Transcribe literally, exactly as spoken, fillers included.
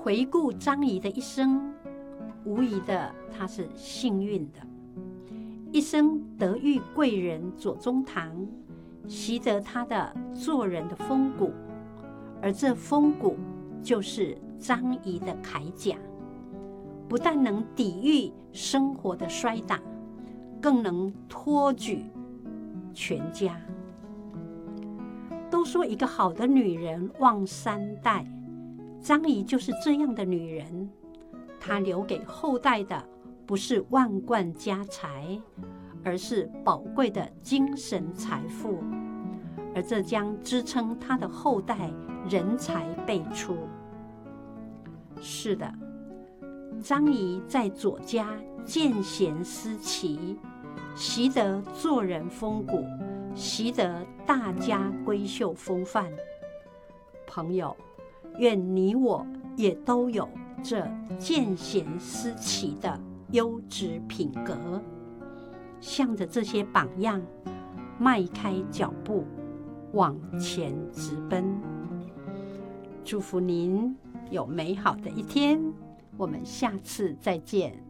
回顾张仪的一生，无疑的她是幸运的，一生得遇贵人左宗棠，习得他的做人的风骨，而这风骨就是张仪的铠甲，不但能抵御生活的摔打，更能托举全家。都说一个好的女人旺三代，张仪就是这样的女人。她留给后代的不是万贯家财，而是宝贵的精神财富，而这将支撑她的后代人才辈出。是的，张仪在左家见贤思齐，习得做人风骨，习得大家闺秀风范。朋友，愿你我也都有这见贤思齐的优质品格，向着这些榜样迈开脚步往前直奔。祝福您有美好的一天，我们下次再见。